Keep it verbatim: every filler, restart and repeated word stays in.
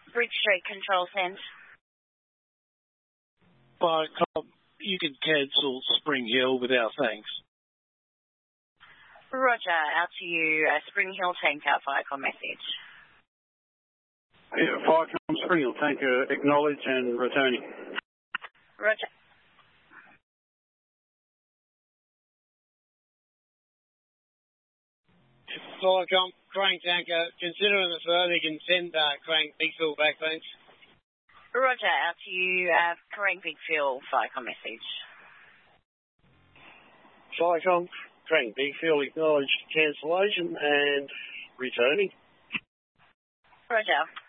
Bridge Street Control Centre. By you can cancel Spring Hill with our thanks. Roger, out to you. Uh, Spring Hill tanker, Viacom message. Yeah, Viacom Spring Hill tanker, acknowledge and returning. Roger. Viacom, Crane tanker, considering the further, you can send uh, Crane Big Phil back, thanks. Roger, out to you. Uh, Crane Big Phil, Viacom message. Viacom, Crane Big Phil, acknowledged cancellation and returning. Roger.